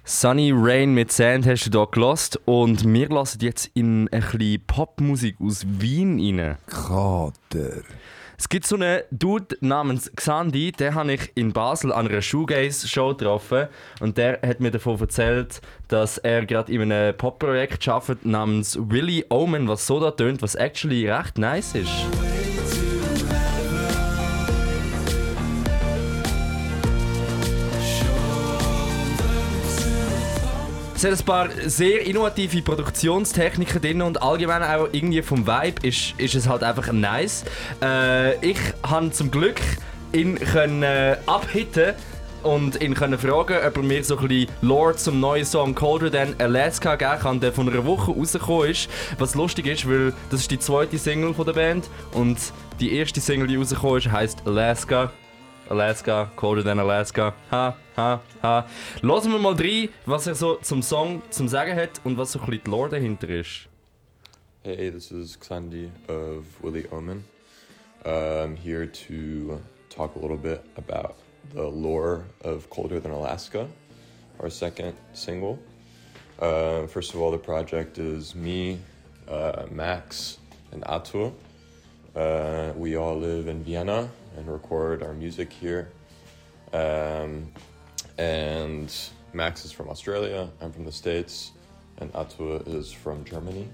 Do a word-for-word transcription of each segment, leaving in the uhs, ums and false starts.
Sunny Rain mit Sand hast du hier gehört und wir lassen jetzt in ein bisschen Popmusik aus Wien rein. Kater. Es gibt so einen Dude namens Xandi, den habe ich in Basel an einer Shoegaze-Show getroffen und der hat mir davon erzählt, dass er gerade in einem Pop-Projekt arbeitet namens Willy Omen, was so da tönt, was actually recht nice ist. Es hat ein paar sehr innovative Produktionstechniken drin und allgemein auch irgendwie vom Vibe ist, ist es halt einfach nice. Äh, ich konnte zum Glück ihn können, äh, abhitten und ihn können fragen, ob er mir so ein bisschen Lore zum neuen Song Colder Than Alaska geben kann, der von einer Woche rausgekommen ist. Was lustig ist, weil das ist die zweite Single von der Band und die erste Single, die rausgekommen ist, heisst Alaska. Alaska, Colder Than Alaska. Ha, ha, ha. Hören wir mal rein, was er so zum Song zum Sagen hat und was so ein bisschen die Lore dahinter ist. Hey, this is Xandi of Willy Omen. Uh, I'm here to talk a little bit about the lore of Colder Than Alaska, our second single. Uh, first of all, the project is me, uh, Max, and Atul. Uh, we all live in Vienna and record our music here. Um, and Max is from Australia, I'm from the States, and Atul is from Germany.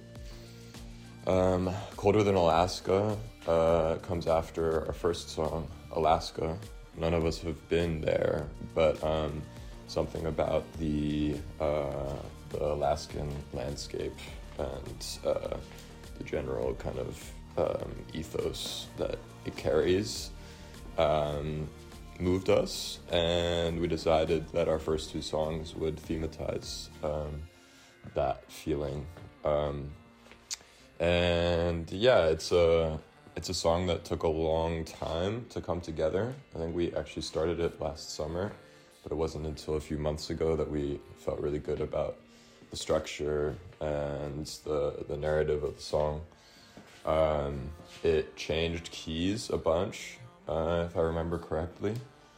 Um, Colder Than Alaska uh, comes after our first song, Alaska. None of us have been there, but um, something about the, uh, the Alaskan landscape and uh, the general kind of um, ethos that it carries um, moved us, and we decided that our first two songs would thematize um, that feeling. Um, and yeah, it's a it's a song that took a long time to come together. I think we actually started it last summer, but it wasn't until a few months ago that we felt really good about the structure and the the narrative of the song. Um, it changed keys a bunch, uh, if I remember correctly.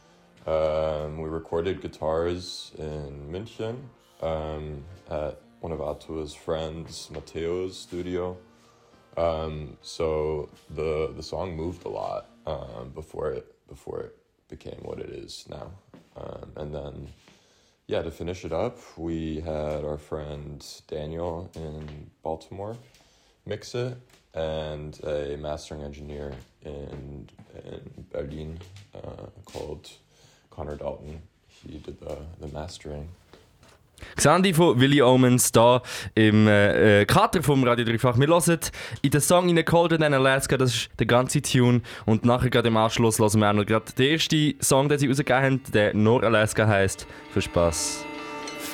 Um, we recorded guitars in München um, at one of Atul's friends, Matteo's studio. Um, so the the song moved a lot um, before it before it became what it is now. Um, and then, yeah, to finish it up, we had our friend Daniel in Baltimore mix it, and a mastering engineer in in Berlin uh, called Connor Dalton. He did the the mastering. Xandi von Willy Omens hier im äh, äh, Kater vom Radio Dreifach. Wir hören in den Song in Colder Than Alaska, das ist der ganze Tune. Und nachher gerade im Anschluss hören wir auch noch gerade den ersten Song, den sie rausgegeben haben, der nur Alaska heisst. Viel Spass.